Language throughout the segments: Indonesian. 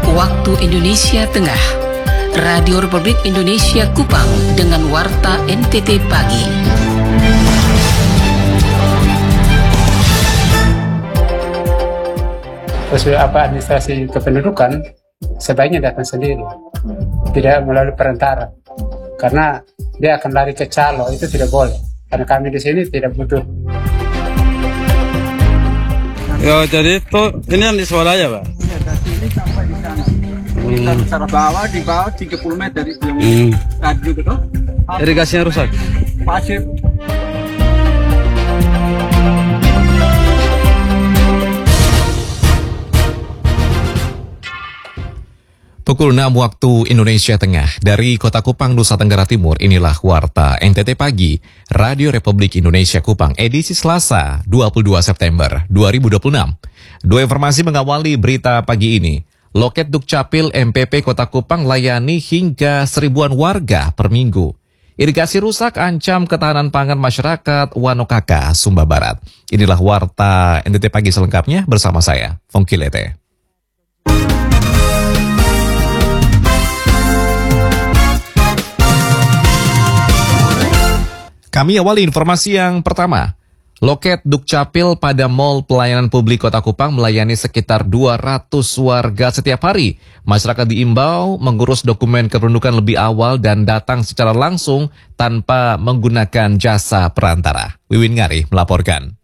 Waktu Indonesia Tengah, Radio Republik Indonesia Kupang dengan Warta NTT Pagi. Administrasi kependudukan sebaiknya datang sendiri, tidak melalui perantara, karena dia akan lari ke calo, itu tidak boleh. Karena kami di sini tidak butuh. Ya, jadi itu ini yang di Swadaya, Pak? Iya, dari sini sampai di sana. Kita secara bawah, di bawah 30 meter itu yang radio itu. Irigasinya rusak? Pasir. Pukul 6 waktu Indonesia Tengah, dari Kota Kupang, Nusa Tenggara Timur, inilah Warta NTT Pagi, Radio Republik Indonesia Kupang, edisi Selasa, 22 September 2026. Dua informasi mengawali berita pagi ini. Loket Dukcapil MPP Kota Kupang layani hingga 1000-an warga per minggu. Irigasi rusak ancam ketahanan pangan masyarakat Wanokaka, Sumba Barat. Inilah Warta NTT Pagi selengkapnya bersama saya, Fongki Lete. Kami awali informasi yang pertama. Loket Dukcapil pada Mall Pelayanan Publik Kota Kupang melayani sekitar 200 warga setiap hari. Masyarakat diimbau mengurus dokumen kependudukan lebih awal dan datang secara langsung tanpa menggunakan jasa perantara. Wiwin Ngari melaporkan.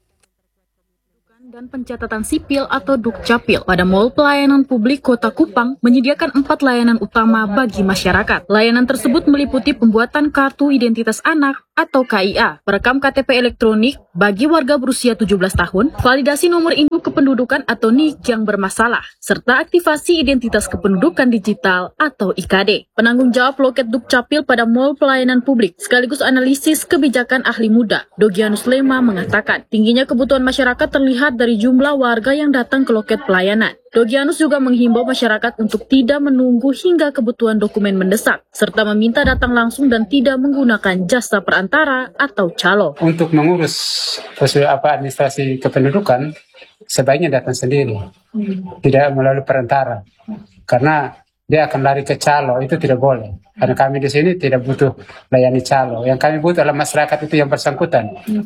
Dan pencatatan sipil atau Dukcapil pada Mall Pelayanan Publik Kota Kupang menyediakan 4 layanan utama bagi masyarakat. Layanan tersebut meliputi pembuatan kartu identitas anak atau KIA, perekam KTP elektronik bagi warga berusia 17 tahun, validasi nomor induk kependudukan atau NIK yang bermasalah, serta aktivasi identitas kependudukan digital atau IKD. Penanggung jawab loket Dukcapil pada Mall Pelayanan Publik sekaligus analisis kebijakan ahli muda, Dogianus Lema mengatakan, tingginya kebutuhan masyarakat terlihat dari jumlah warga yang datang ke loket pelayanan. Dogianus juga menghimbau masyarakat untuk tidak menunggu hingga kebutuhan dokumen mendesak, serta meminta datang langsung dan tidak menggunakan jasa perantara atau calo. Untuk mengurus administrasi kependudukan, sebaiknya datang sendiri, tidak melalui perantara, karena dia akan lari ke calo, itu tidak boleh. Karena kami di sini tidak butuh layani calo, yang kami butuh adalah masyarakat itu yang bersangkutan,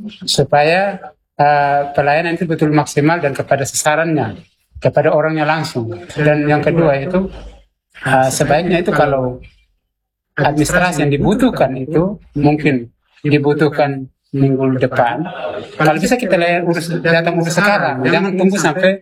supaya pelayanan itu betul maksimal dan kepada sasarannya, kepada orangnya langsung. Dan yang kedua itu sebaiknya itu kalau administrasi yang dibutuhkan itu mungkin dibutuhkan minggu depan, kalau bisa kita datang urus sekarang, jangan tunggu sampai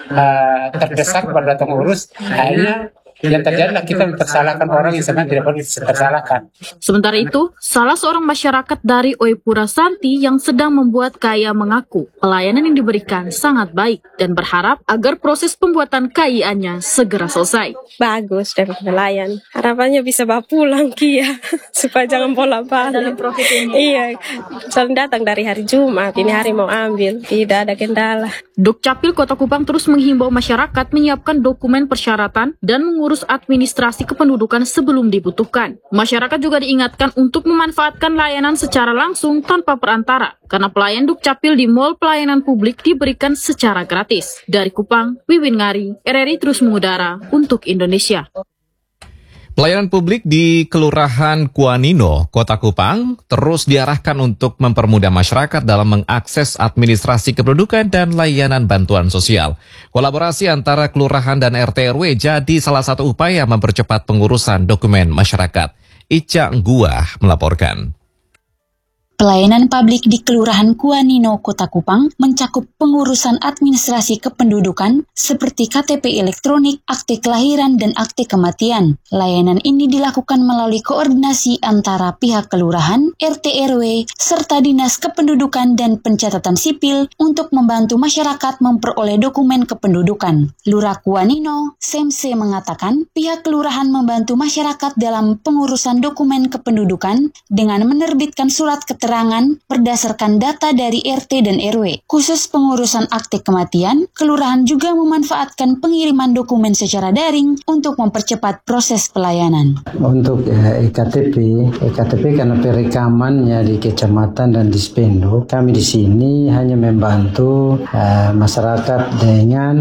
terdesak baru datang urus. Akhirnya yang terjadi adalah kita mempersalahkan orang yang sebenarnya tidak perlu dipersalahkan. Sementara itu, salah seorang masyarakat dari Oepura Santi yang sedang membuat KIA mengaku pelayanan yang diberikan sangat baik dan berharap agar proses pembuatan KIA-nya segera selesai. Bagus dan pelayan. Harapannya bisa bawa pulang KIA supaya jangan bolak-balik. Iya, soalnya datang dari hari Jumat, ini hari mau ambil, tidak ada kendala. Dukcapil Kota Kupang terus menghimbau masyarakat menyiapkan dokumen persyaratan dan mengurus administrasi kependudukan sebelum dibutuhkan. Masyarakat juga diingatkan untuk memanfaatkan layanan secara langsung tanpa perantara, karena pelayan Dukcapil di Mall Pelayanan Publik diberikan secara gratis. Dari Kupang, Wiwin Ngari, RRI terus mengudara untuk Indonesia. Pelayanan publik di Kelurahan Kuanino, Kota Kupang, terus diarahkan untuk mempermudah masyarakat dalam mengakses administrasi kependudukan dan layanan bantuan sosial. Kolaborasi antara kelurahan dan RT RW jadi salah satu upaya mempercepat pengurusan dokumen masyarakat. Ica Ngguah melaporkan. Pelayanan publik di Kelurahan Kuanino, Kota Kupang mencakup pengurusan administrasi kependudukan seperti KTP elektronik, akte kelahiran, dan akte kematian. Layanan ini dilakukan melalui koordinasi antara pihak kelurahan, RT RW, serta Dinas Kependudukan dan Pencatatan Sipil untuk membantu masyarakat memperoleh dokumen kependudukan. Lurah Kuanino, Semse mengatakan pihak kelurahan membantu masyarakat dalam pengurusan dokumen kependudukan dengan menerbitkan surat keterangan keterangan berdasarkan data dari RT dan RW. Khusus pengurusan akte kematian, kelurahan juga memanfaatkan pengiriman dokumen secara daring untuk mempercepat proses pelayanan. Untuk EKTP karena perekamannya di kecamatan dan di Spendo, kami di sini hanya membantu masyarakat dengan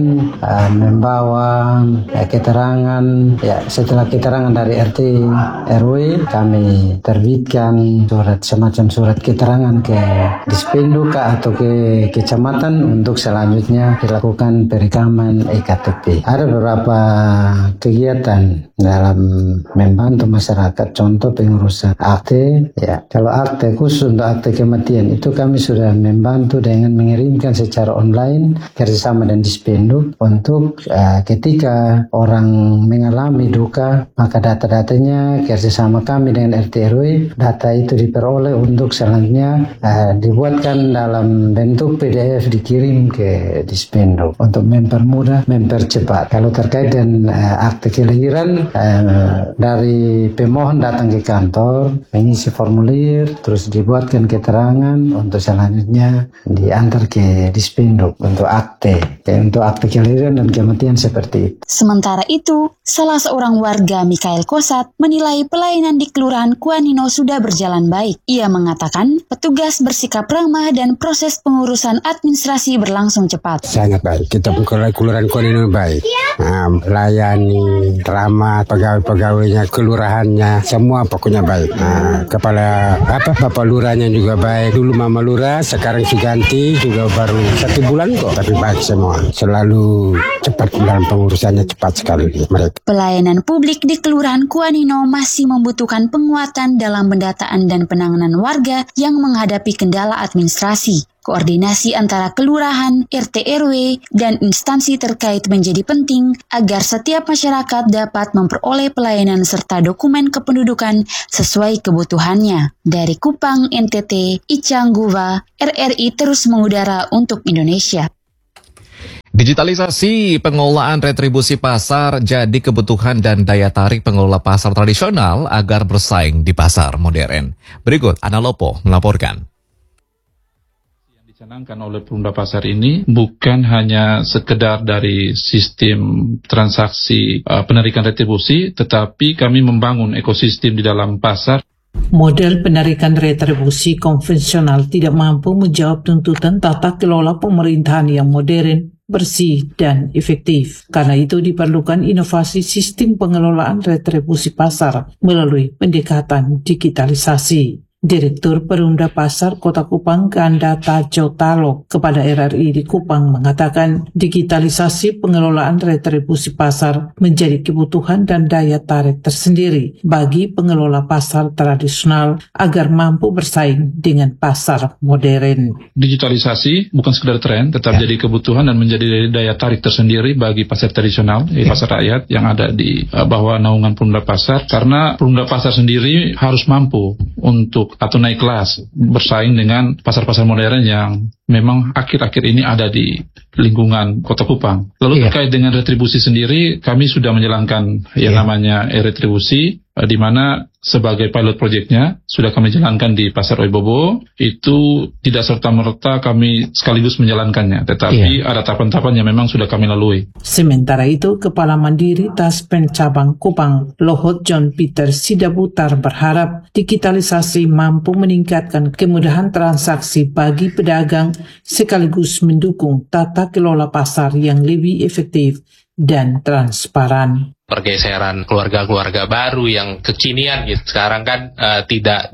membawa keterangan. Setelah keterangan dari RT RW, kami terbitkan semacam surat keterangan ke Dispenduk atau ke kecamatan untuk selanjutnya dilakukan perekaman EKTP. Ada beberapa kegiatan dalam membantu masyarakat, contoh pengurusan akte. Kalau akte khusus untuk akte kematian itu kami sudah membantu dengan mengirimkan secara online kerjasama dengan Dispenduk untuk ketika orang mengalami duka, maka data-datanya kerjasama kami dengan RT RW, data itu diperoleh untuk selanjutnya dibuatkan dalam bentuk PDF dikirim ke Dispenduk untuk mempermudah, mempercepat. Kalau terkait dengan akte kelahiran, dari pemohon datang ke kantor, mengisi formulir, terus dibuatkan keterangan untuk selanjutnya diantar ke Dispenduk untuk akte kelahiran dan kematian seperti itu. Sementara itu, salah seorang warga Mikael Kosat menilai pelayanan di Kelurahan Kuanino sudah berjalan baik. Ia mengatakan petugas bersikap ramah dan proses pengurusan administrasi berlangsung cepat. Sangat baik. Kita Kelurahan Kuanino baik. Melayani, ramah, pegawai-pegawainya, kelurahannya, semua pokoknya baik. Kepala Bapak Lurahnya juga baik. Dulu Mama Lurah, sekarang diganti, juga baru 1 bulan kok. Tapi baik semua. Selalu cepat dalam pengurusannya, cepat sekali mereka. Pelayanan publik di Kelurahan Kuanino masih membutuhkan penguatan dalam pendataan dan penanganan warga yang menghadapi kendala administrasi. Koordinasi antara kelurahan, RT RW, dan instansi terkait menjadi penting agar setiap masyarakat dapat memperoleh pelayanan serta dokumen kependudukan sesuai kebutuhannya. Dari Kupang, NTT, Icang Guva, RRI terus mengudara untuk Indonesia. Digitalisasi pengelolaan retribusi pasar jadi kebutuhan dan daya tarik pengelola pasar tradisional agar bersaing di pasar modern. Berikut Ana Lopo melaporkan. Yang dicanangkan oleh Perumda Pasar ini bukan hanya sekedar dari sistem transaksi penarikan retribusi, tetapi kami membangun ekosistem di dalam pasar. Model penarikan retribusi konvensional tidak mampu menjawab tuntutan tata kelola pemerintahan yang modern, bersih, dan efektif. Karena itu diperlukan inovasi sistem pengelolaan retribusi pasar melalui pendekatan digitalisasi. Direktur Perumda Pasar Kota Kupang Gandata Jotalo kepada RRI di Kupang mengatakan digitalisasi pengelolaan retribusi pasar menjadi kebutuhan dan daya tarik tersendiri bagi pengelola pasar tradisional agar mampu bersaing dengan pasar modern. Digitalisasi bukan sekedar tren, tetap jadi kebutuhan dan menjadi daya tarik tersendiri bagi pasar tradisional, pasar rakyat yang ada di bawah naungan Perumda Pasar, karena Perumda Pasar sendiri harus mampu untuk atau naik kelas bersaing dengan pasar-pasar modern yang memang akhir-akhir ini ada di lingkungan Kota Kupang. Lalu terkait dengan retribusi sendiri, kami sudah menjalankan yang namanya retribusi, di mana sebagai pilot projectnya sudah kami jalankan di Pasar Oibobo. Itu tidak serta-merta kami sekaligus menjalankannya, tetapi ada tahapan-tahapan yang memang sudah kami lalui. Sementara itu, Kepala Mandiri Taspen Cabang Kupang, Lohot John Peter Sidabutar berharap digitalisasi mampu meningkatkan kemudahan transaksi bagi pedagang sekaligus mendukung tata kelola pasar yang lebih efektif dan transparan. Pergeseran keluarga-keluarga baru yang kekinian gitu. Sekarang kan tidak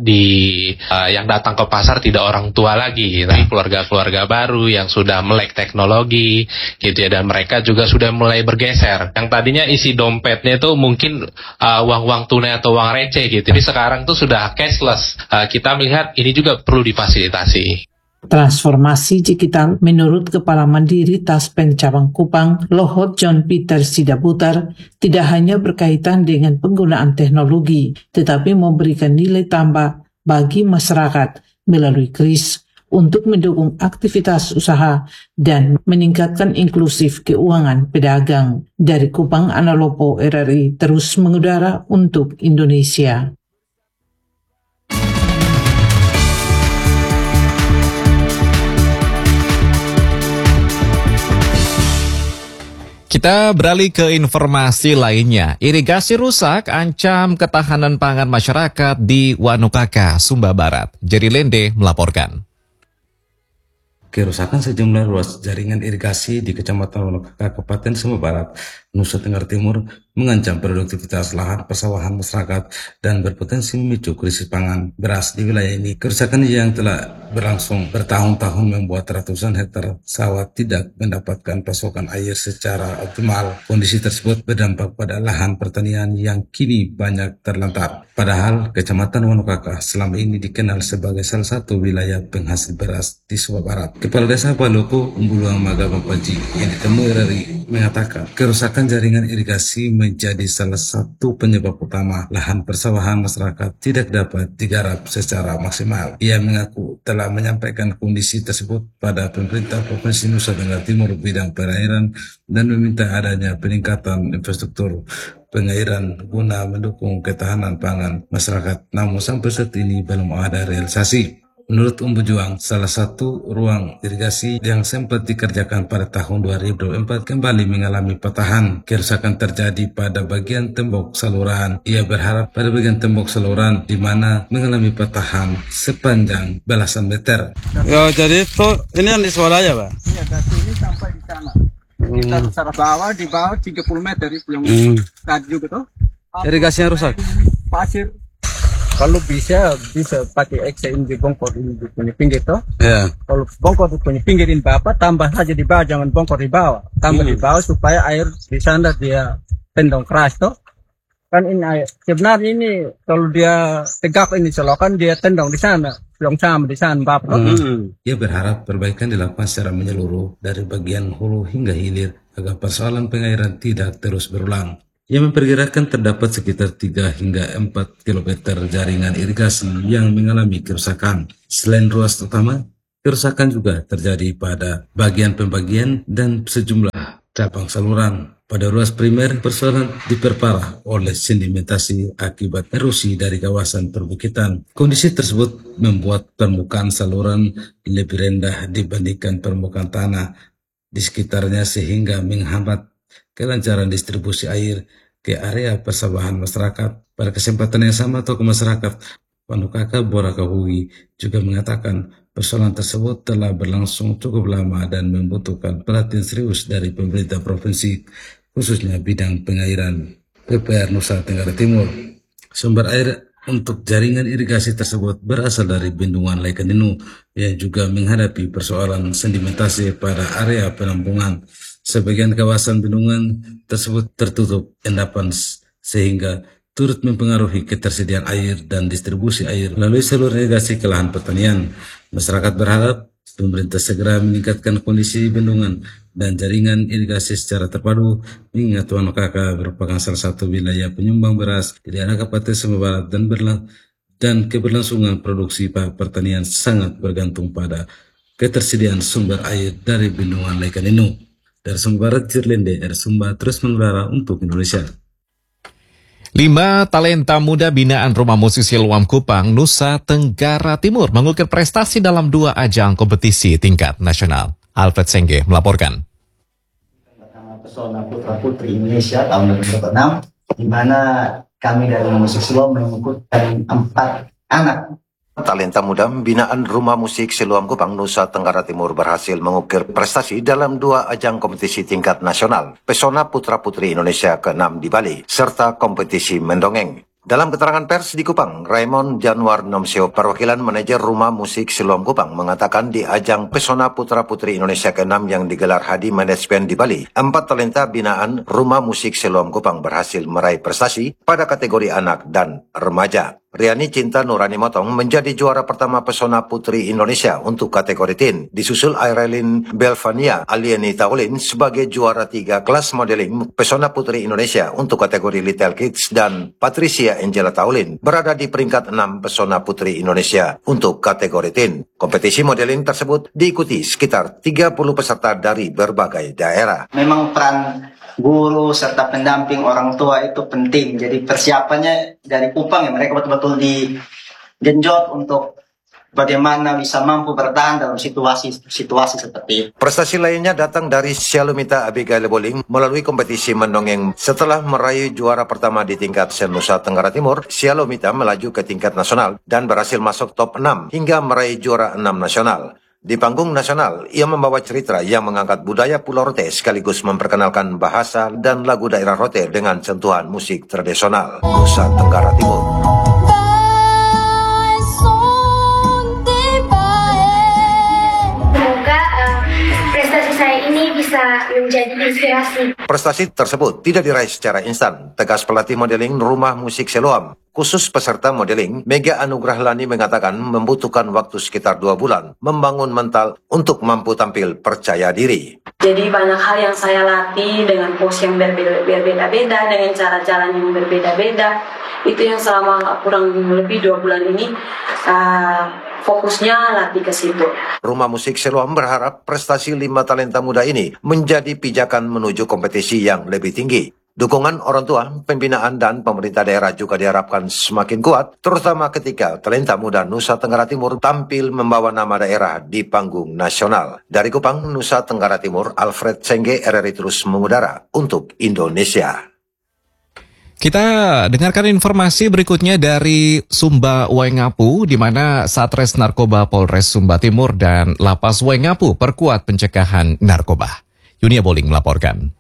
yang datang ke pasar tidak orang tua lagi, tapi keluarga-keluarga baru yang sudah melek teknologi gitu ya, dan mereka juga sudah mulai bergeser. Yang tadinya isi dompetnya itu mungkin uang-uang tunai atau uang receh gitu. Tapi sekarang tuh sudah cashless. Kita melihat ini juga perlu difasilitasi. Transformasi digital menurut Kepala Mandiri Taspen Cabang Kupang, Lohot John Peter Sidabutar, tidak hanya berkaitan dengan penggunaan teknologi, tetapi memberikan nilai tambah bagi masyarakat melalui KRIS untuk mendukung aktivitas usaha dan meningkatkan inklusif keuangan pedagang. Dari Kupang, Ana Lopo, RRI terus mengudara untuk Indonesia. Kita beralih ke informasi lainnya. Irigasi rusak ancam ketahanan pangan masyarakat di Wanukaka, Sumba Barat. Jerry Lende melaporkan. Kerusakan sejumlah ruas jaringan irigasi di Kecamatan Wanukaka, Kabupaten Sumba Barat, Nusa Tenggara Timur mengancam produktivitas lahan persawahan masyarakat dan berpotensi memicu krisis pangan beras di wilayah ini. Kerusakan yang telah berlangsung bertahun-tahun membuat ratusan hektar sawah tidak mendapatkan pasokan air secara optimal. Kondisi tersebut berdampak pada lahan pertanian yang kini banyak terlantar. Padahal Kecamatan Wanukaka selama ini dikenal sebagai salah satu wilayah penghasil beras di Sumba Barat. Kepala Desa Paloko, Umbuluang Maga Bapaji yang ditemui RRI mengatakan kerusakan jaringan irigasi menjadi salah satu penyebab utama lahan persawahan masyarakat tidak dapat digarap secara maksimal. Ia mengaku telah menyampaikan kondisi tersebut pada pemerintah Provinsi Nusa Tenggara Timur bidang perairan dan meminta adanya peningkatan infrastruktur pengairan guna mendukung ketahanan pangan masyarakat. Namun sampai saat ini belum ada realisasi. Menurut Umbujuang, salah satu ruang irigasi yang sempat dikerjakan pada tahun 2024 kembali mengalami patahan. Kerusakan terjadi pada bagian tembok saluran. Ia berharap pada bagian tembok saluran di mana mengalami patahan sepanjang belasan meter. Ya, jadi itu ini yang di swalaya, Pak? Iya, dari sini sampai di sana. Kita secara bawah, di bawah 30 meter itu yang tadi juga tuh. Irigasinya rusak? Pasir. Kalau bisa pakai XN di bongkor ini di punya pinggir toh. Ya. Kalau bongkor di punya pinggirin Bapak, tambah saja di bawah, jangan bongkor di bawah. Tambah di bawah supaya air di sana dia tendang keras toh. Kan ini air. Sebenarnya ini kalau dia tegak ini selokan dia tendang di sana. Belum sama di sana Bapak. Ia berharap perbaikan dilakukan secara menyeluruh dari bagian hulu hingga hilir agar persoalan pengairan tidak terus berulang. Ia memperkirakan terdapat sekitar 3 hingga 4 km jaringan irigasi yang mengalami kerusakan. Selain ruas utama, kerusakan juga terjadi pada bagian pembagian dan sejumlah cabang saluran. Pada ruas primer, persoalan diperparah oleh sedimentasi akibat erosi dari kawasan perbukitan. Kondisi tersebut membuat permukaan saluran lebih rendah dibandingkan permukaan tanah di sekitarnya sehingga menghambat kelancaran distribusi air ke area persawahan masyarakat. Pada kesempatan yang sama, tokoh masyarakat Wanukaka Borakahugi juga mengatakan persoalan tersebut telah berlangsung cukup lama dan membutuhkan perhatian serius dari pemerintah provinsi, khususnya bidang pengairan PPR Nusa Tenggara Timur. Sumber air untuk jaringan irigasi tersebut berasal dari bendungan Laikaninu yang juga menghadapi persoalan sedimentasi pada area penampungan. Sebagian kawasan bendungan tersebut tertutup endapan sehingga turut mempengaruhi ketersediaan air dan distribusi air melalui saluran irigasi ke lahan pertanian. Masyarakat berharap pemerintah segera meningkatkan kondisi bendungan dan jaringan irigasi secara terpadu, mengingat Wanukaka merupakan salah satu wilayah penyumbang beras di daerah Kabupaten Sumba Barat dan keberlangsungan produksi pertanian sangat bergantung pada ketersediaan sumber air dari bendungan Laikaninu. Dari Sumba Barat, Cirlende, Sumba terus mengudara untuk Indonesia. 5 talenta muda binaan Rumah Musik Siloam Kupang, Nusa Tenggara Timur mengukir prestasi dalam 2 ajang kompetisi tingkat nasional. Alfred Sengge melaporkan. Pesona Putra Putri Indonesia tahun 2006, di mana kami dari Rumah Musik Siloam mengikutkan 4 anak. Talenta muda binaan Rumah Musik Siloam Kupang, Nusa Tenggara Timur berhasil mengukir prestasi dalam 2 ajang kompetisi tingkat nasional, Pesona Putra Putri Indonesia ke-6 di Bali, serta kompetisi mendongeng. Dalam keterangan pers di Kupang, Raymond Januar Nomseo, perwakilan manajer Rumah Musik Siloam Kupang, mengatakan di ajang Pesona Putra Putri Indonesia ke-6 yang digelar Hadi Management di Bali, 4 talenta binaan Rumah Musik Siloam Kupang berhasil meraih prestasi pada kategori anak dan remaja. Riani Cinta Nurani Motong menjadi juara pertama Pesona Putri Indonesia untuk kategori teen. Disusul Airelin Belvania Alieni Taulin sebagai juara 3 kelas modeling Pesona Putri Indonesia untuk kategori Little Kids, dan Patricia Angela Taulin berada di peringkat 6 Pesona Putri Indonesia untuk kategori teen. Kompetisi modeling tersebut diikuti sekitar 30 peserta dari berbagai daerah. Memang peran guru serta pendamping orang tua itu penting. Jadi persiapannya dari Kupang ya, mereka betul-betul digenjot untuk bagaimana bisa mampu bertahan dalam situasi seperti itu. Prestasi lainnya datang dari Sialumita Abigail Boling melalui kompetisi mendongeng. Setelah meraih juara pertama di tingkat se-Nusa Tenggara Timur, Sialumita melaju ke tingkat nasional dan berhasil masuk top 6 hingga meraih juara 6 nasional. Di panggung nasional, ia membawa cerita yang mengangkat budaya Pulau Rote sekaligus memperkenalkan bahasa dan lagu daerah Rote dengan sentuhan musik tradisional Nusa Tenggara Timur. Semoga prestasi saya ini bisa menjadi inspirasi. Prestasi tersebut tidak diraih secara instan, tegas pelatih modeling Rumah Musik Siloam. Khusus peserta modeling, Mega Anugrah Lani mengatakan membutuhkan waktu sekitar 2 bulan membangun mental untuk mampu tampil percaya diri. Jadi banyak hal yang saya latih dengan pose yang berbeda-beda, dengan cara jalan yang berbeda-beda. Itu yang selama kurang lebih 2 bulan ini fokusnya latih ke situ. Rumah Musik Siloam berharap prestasi 5 talenta muda ini menjadi pijakan menuju kompetisi yang lebih tinggi. Dukungan orang tua, pembinaan dan pemerintah daerah juga diharapkan semakin kuat, terutama ketika talenta muda Nusa Tenggara Timur tampil membawa nama daerah di panggung nasional. Dari Kupang, Nusa Tenggara Timur, Alfred Sengge, RRI terus mengudara untuk Indonesia. Kita dengarkan informasi berikutnya dari Sumba Waingapu, di mana Satres Narkoba Polres Sumba Timur dan Lapas Waingapu perkuat pencegahan narkoba. Yunia Boling melaporkan.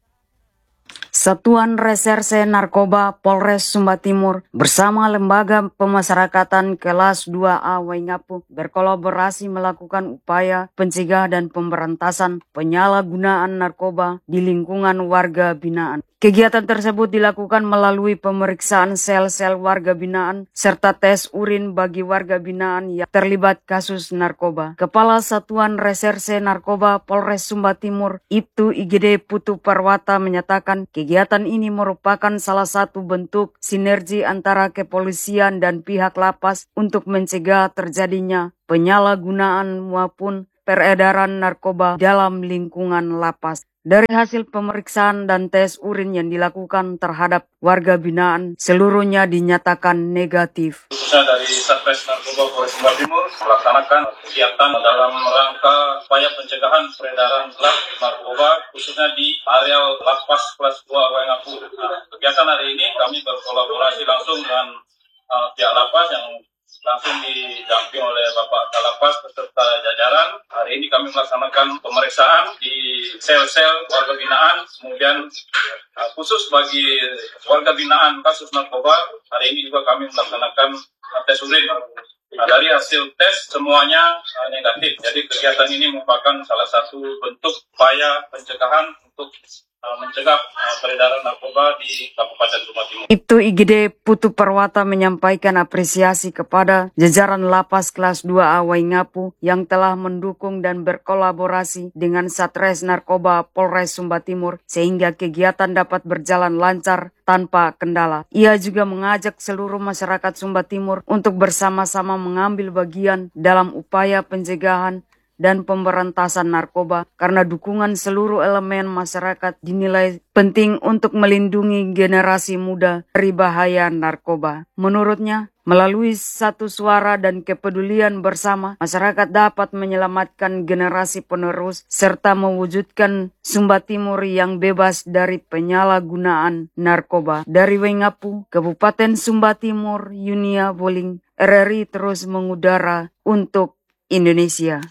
Satuan Reserse Narkoba Polres Sumba Timur bersama Lembaga Pemasyarakatan Kelas 2A Waingapu berkolaborasi melakukan upaya pencegahan dan pemberantasan penyalahgunaan narkoba di lingkungan warga binaan. Kegiatan tersebut dilakukan melalui pemeriksaan sel-sel warga binaan serta tes urin bagi warga binaan yang terlibat kasus narkoba. Kepala Satuan Reserse Narkoba Polres Sumba Timur, Ibtu IGD Putu Parwata menyatakan kegiatan ini merupakan salah satu bentuk sinergi antara kepolisian dan pihak lapas untuk mencegah terjadinya penyalahgunaan maupun peredaran narkoba dalam lingkungan lapas. Dari hasil pemeriksaan dan tes urin yang dilakukan terhadap warga binaan, seluruhnya dinyatakan negatif. Khususnya dari Satres Narkoba Polres Sumba Timur melaksanakan kegiatan dalam rangka upaya pencegahan peredaran gelap narkoba, khususnya di area lapas kelas 2 Waingapu. Kegiatan hari ini kami berkolaborasi langsung dengan pihak lapas yang langsung didampingi oleh Bapak Kalapas beserta jajaran. Hari ini kami melaksanakan pemeriksaan di sel-sel warga binaan, kemudian khusus bagi warga binaan kasus narkoba, hari ini juga kami melaksanakan tes urin. Dari hasil tes semuanya negatif, jadi kegiatan ini merupakan salah satu bentuk upaya pencegahan untuk mencegah peredaran narkoba di Kabupaten Sumba Timur. Ibtu IGD Putu Parwata menyampaikan apresiasi kepada jajaran Lapas Kelas 2A Waingapu yang telah mendukung dan berkolaborasi dengan Satres Narkoba Polres Sumba Timur sehingga kegiatan dapat berjalan lancar tanpa kendala. Ia juga mengajak seluruh masyarakat Sumba Timur untuk bersama-sama mengambil bagian dalam upaya pencegahan dan pemberantasan narkoba karena dukungan seluruh elemen masyarakat dinilai penting untuk melindungi generasi muda dari bahaya narkoba. Menurutnya, melalui satu suara dan kepedulian bersama, masyarakat dapat menyelamatkan generasi penerus serta mewujudkan Sumba Timur yang bebas dari penyalahgunaan narkoba. Dari Waingapu, Kabupaten Sumba Timur, Yunia Boling, RRI terus mengudara untuk Indonesia.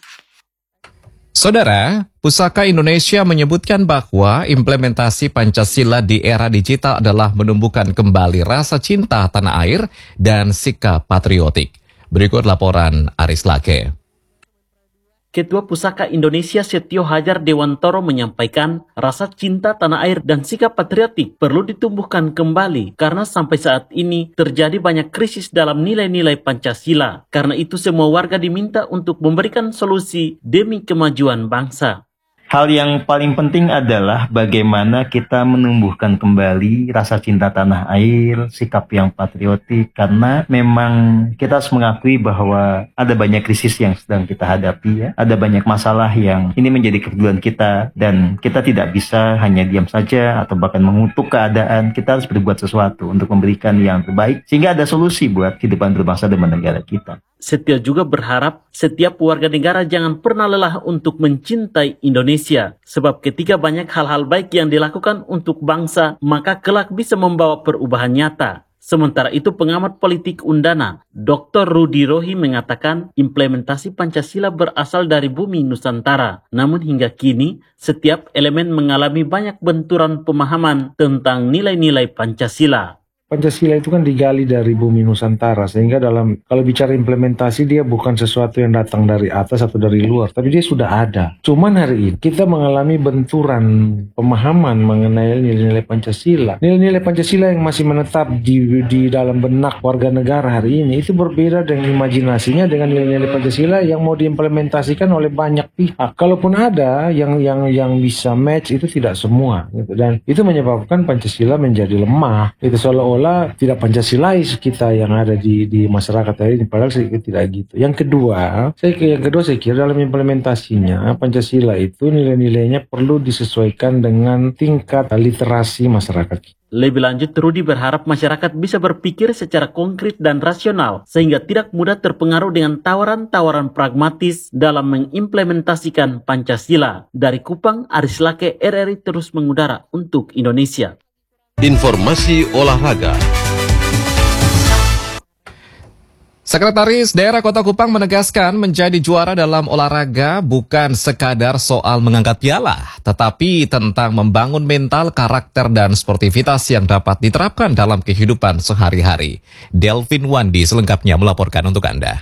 Saudara, Pusaka Indonesia menyebutkan bahwa implementasi Pancasila di era digital adalah menumbuhkan kembali rasa cinta tanah air dan sikap patriotik. Berikut laporan Aris Lake. Ketua Pusaka Indonesia Setio Hajar Dewantoro menyampaikan rasa cinta tanah air dan sikap patriotik perlu ditumbuhkan kembali karena sampai saat ini terjadi banyak krisis dalam nilai-nilai Pancasila. Karena itu semua warga diminta untuk memberikan solusi demi kemajuan bangsa. Hal yang paling penting adalah bagaimana kita menumbuhkan kembali rasa cinta tanah air, sikap yang patriotik, karena memang kita harus mengakui bahwa ada banyak krisis yang sedang kita hadapi, ya. Ada banyak masalah yang ini menjadi kepedulian kita, dan kita tidak bisa hanya diam saja atau bahkan mengutuk keadaan. Kita harus berbuat sesuatu untuk memberikan yang terbaik, sehingga ada solusi buat kehidupan berbangsa dan bernegara kita. Setio juga berharap setiap warga negara jangan pernah lelah untuk mencintai Indonesia. Sebab ketika banyak hal-hal baik yang dilakukan untuk bangsa, maka kelak bisa membawa perubahan nyata. Sementara itu pengamat politik Undana, Dr. Rudi Rohi mengatakan implementasi Pancasila berasal dari bumi Nusantara. Namun hingga kini, setiap elemen mengalami banyak benturan pemahaman tentang nilai-nilai Pancasila. Pancasila itu kan digali dari bumi Nusantara, sehingga kalau bicara implementasi dia bukan sesuatu yang datang dari atas atau dari luar, tapi dia sudah ada. Cuman hari ini kita mengalami benturan pemahaman mengenai nilai-nilai Pancasila. Nilai-nilai Pancasila yang masih menetap di dalam benak warga negara hari ini itu berbeda dengan imajinasinya dengan nilai-nilai Pancasila yang mau diimplementasikan oleh banyak pihak. Kalaupun ada yang bisa match, itu tidak semua, gitu. Dan itu menyebabkan Pancasila menjadi lemah. Itu seolah-olah tidak Pancasilais kita yang ada di masyarakat hari ini, padahal saya tidak gitu. Yang kedua saya kira dalam implementasinya Pancasila itu nilai-nilainya perlu disesuaikan dengan tingkat literasi masyarakat. Lebih lanjut, Rudi berharap masyarakat bisa berpikir secara konkret dan rasional sehingga tidak mudah terpengaruh dengan tawaran-tawaran pragmatis dalam mengimplementasikan Pancasila. Dari Kupang, Aris Lake, RRI terus mengudara untuk Indonesia. Informasi olahraga. Sekretaris Daerah Kota Kupang menegaskan menjadi juara dalam olahraga bukan sekadar soal mengangkat piala, tetapi tentang membangun mental, karakter, dan sportivitas yang dapat diterapkan dalam kehidupan sehari-hari. Delvin Wandi selengkapnya melaporkan untuk Anda.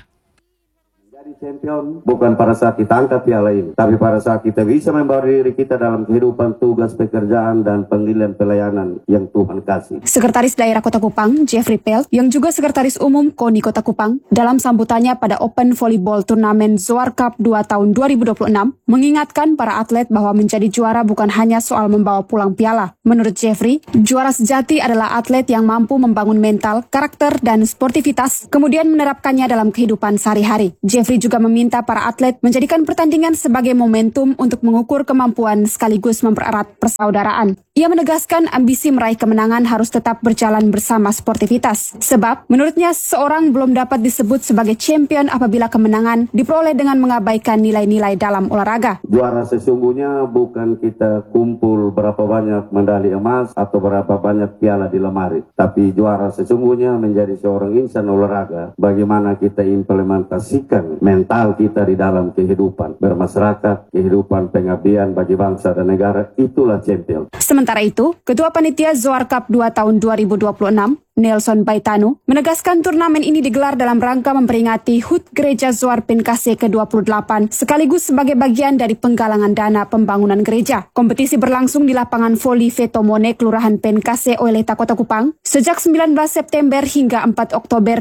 Champion bukan pada saat kita angkat piala ini, tapi pada saat kita bisa membawa diri kita dalam kehidupan tugas pekerjaan dan panggilan pelayanan yang Tuhan kasih. Sekretaris Daerah Kota Kupang, Jeffrey Pelt, yang juga Sekretaris Umum KONI Kota Kupang, dalam sambutannya pada Open Volleyball Turnamen Zoar Cup 2 tahun 2026, mengingatkan para atlet bahwa menjadi juara bukan hanya soal membawa pulang piala. Menurut Jeffrey, juara sejati adalah atlet yang mampu membangun mental, karakter, dan sportivitas, kemudian menerapkannya dalam kehidupan sehari-hari. Jeffrey juga meminta para atlet menjadikan pertandingan sebagai momentum untuk mengukur kemampuan sekaligus mempererat persaudaraan. Ia menegaskan ambisi meraih kemenangan harus tetap berjalan bersama sportivitas. Sebab, menurutnya seorang belum dapat disebut sebagai champion apabila kemenangan diperoleh dengan mengabaikan nilai-nilai dalam olahraga. Juara sesungguhnya bukan kita kumpul berapa banyak medali emas atau berapa banyak piala di lemari. Tapi juara sesungguhnya menjadi seorang insan olahraga. Bagaimana kita implementasikan mental kita di dalam kehidupan bermasyarakat, kehidupan pengabdian bagi bangsa dan negara, itulah champion. Sementara itu, Ketua Panitia Zoar Cup 2 tahun 2026, Nelson Baitanu, menegaskan turnamen ini digelar dalam rangka memperingati HUT Gereja Zoar Penkase ke-28 sekaligus sebagai bagian dari penggalangan dana pembangunan gereja. Kompetisi berlangsung di lapangan voli Vetomone, Kelurahan Penkase, Oeleta, Kota Kupang sejak 19 September hingga 4 Oktober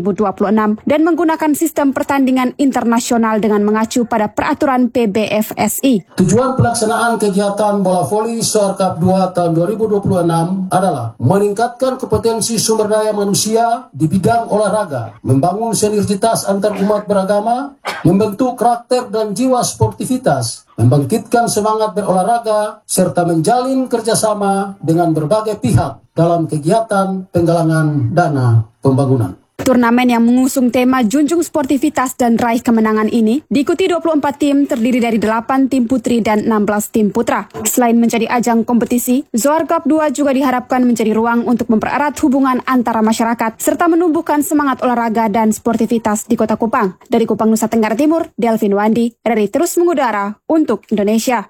2026 dan menggunakan sistem pertandingan internasional dengan mengacu pada peraturan PBFSI. Tujuan pelaksanaan kegiatan bola voli Zoar Cup 2 tahun 2026 adalah meningkatkan kompetensi sumber daya manusia di bidang olahraga, membangun sinergitas antar umat beragama, membentuk karakter dan jiwa sportivitas, membangkitkan semangat berolahraga, serta menjalin kerjasama dengan berbagai pihak dalam kegiatan penggalangan dana pembangunan. Turnamen yang mengusung tema Junjung Sportivitas dan Raih Kemenangan ini diikuti 24 tim terdiri dari 8 tim putri dan 16 tim putra. Selain menjadi ajang kompetisi, Zoar Cup 2 juga diharapkan menjadi ruang untuk mempererat hubungan antara masyarakat serta menumbuhkan semangat olahraga dan sportivitas di Kota Kupang. Dari Kupang, Nusa Tenggara Timur, Delvin Wandi, RRI terus mengudara untuk Indonesia.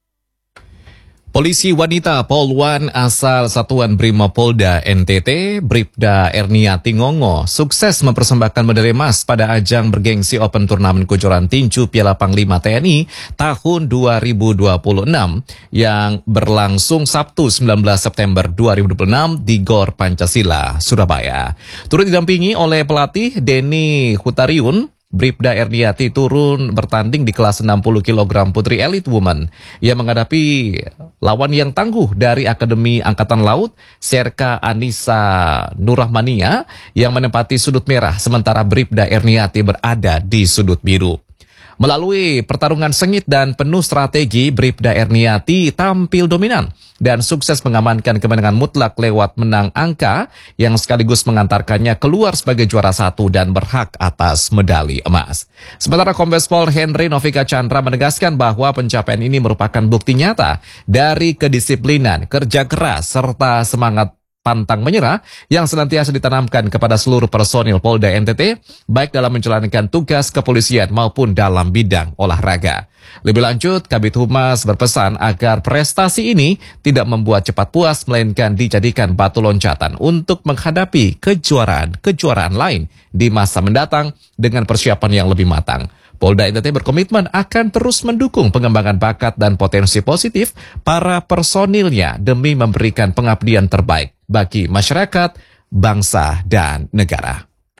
Polisi wanita Polwan asal Satuan Brimopolda NTT, Bribda Erniati Ngongo, sukses mempersembahkan medali emas pada ajang bergengsi Open Turnamen Kejuaraan Tinju Piala Panglima TNI tahun 2026 yang berlangsung Sabtu 19 September 2026 di Gor Pancasila, Surabaya. Turut didampingi oleh pelatih Denny Hutariun, Bribda Erniati turun bertanding di kelas 60 kg Putri Elite Woman. Ia menghadapi lawan yang tangguh dari Akademi Angkatan Laut, Serka Anissa Nurrahmania, yang menempati sudut merah, sementara Bribda Erniati berada di sudut biru. Melalui pertarungan sengit dan penuh strategi, Bribda Erniati tampil dominan dan sukses mengamankan kemenangan mutlak lewat menang angka yang sekaligus mengantarkannya keluar sebagai juara 1 dan berhak atas medali emas. Sementara Kombes Pol Henry Novika Chandra menegaskan bahwa pencapaian ini merupakan bukti nyata dari kedisiplinan, kerja keras, serta semangat pantang menyerah yang senantiasa ditanamkan kepada seluruh personil Polda NTT, baik dalam menjalankan tugas kepolisian maupun dalam bidang olahraga. Lebih lanjut, Kabid Humas berpesan agar prestasi ini tidak membuat cepat puas, melainkan dijadikan batu loncatan untuk menghadapi kejuaraan-kejuaraan lain di masa mendatang dengan persiapan yang lebih matang. Polda NTT berkomitmen akan terus mendukung pengembangan bakat dan potensi positif para personilnya demi memberikan pengabdian terbaik bagi masyarakat, bangsa, dan negara.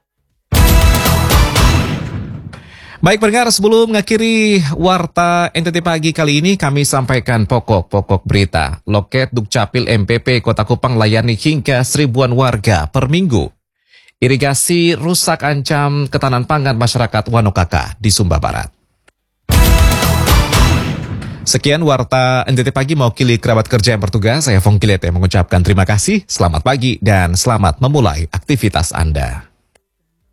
Baik pendengar, sebelum mengakhiri Warta NTT Pagi kali ini, kami sampaikan pokok-pokok berita. Loket Dukcapil MPP Kota Kupang layani hingga 1000-an warga per minggu. Irigasi rusak ancam ketahanan pangan masyarakat Wanokaka di Sumba Barat. Sekian Warta NTT Pagi mewakili kerabat kerja yang bertugas. Saya Fong Kilete mengucapkan terima kasih, selamat pagi, dan selamat memulai aktivitas Anda.